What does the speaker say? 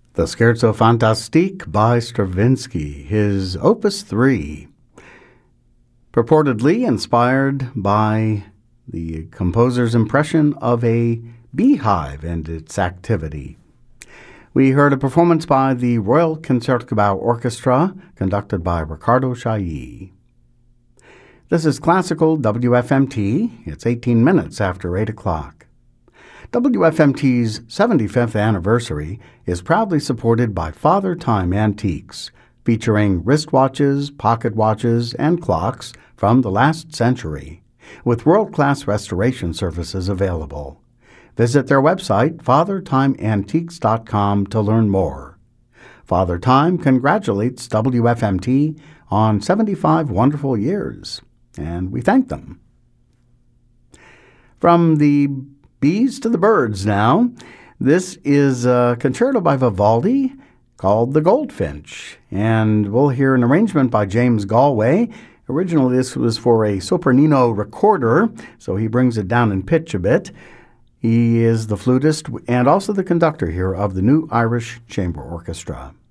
The Scherzo Fantastique by Stravinsky, his Opus 3, purportedly inspired by the composer's impression of a beehive and its activity. We heard a performance by the Royal Concertgebouw Orchestra, conducted by Ricardo Chailly. This is Classical WFMT. It's 18 minutes after 8 o'clock. WFMT's 75th anniversary is proudly supported by Father Time Antiques, featuring wristwatches, pocket watches, and clocks from the last century, with world-class restoration services available. Visit their website, fathertimeantiques.com, to learn more. Father Time congratulates WFMT on 75 wonderful years, and we thank them. From the bees to the birds now. This is a concerto by Vivaldi called The Goldfinch, and we'll hear an arrangement by James Galway. Originally, this was for a sopranino recorder, so he brings it down in pitch a bit. He is the flutist and also the conductor here of the New Irish Chamber Orchestra.